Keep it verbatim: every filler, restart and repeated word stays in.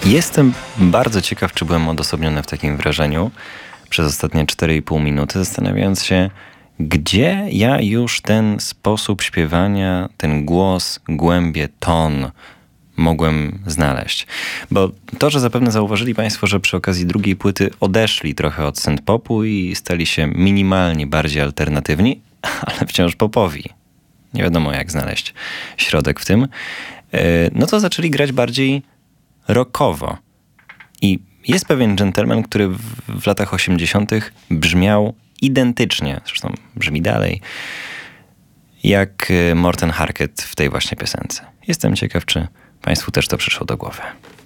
Jestem bardzo ciekaw, czy byłem odosobniony w takim wrażeniu przez ostatnie cztery i pół minuty, zastanawiając się, gdzie ja już ten sposób śpiewania, ten głos, głębie, ton mogłem znaleźć. Bo to, że zapewne zauważyli Państwo, że przy okazji drugiej płyty odeszli trochę od synth-popu i stali się minimalnie bardziej alternatywni, ale wciąż popowi. Nie wiadomo, jak znaleźć środek w tym. No to zaczęli grać bardziej rockowo. I jest pewien dżentelmen, który w, w latach osiemdziesiątych brzmiał identycznie, zresztą brzmi dalej, jak Morten Harket w tej właśnie piosence. Jestem ciekaw, czy Państwu też to przyszło do głowy.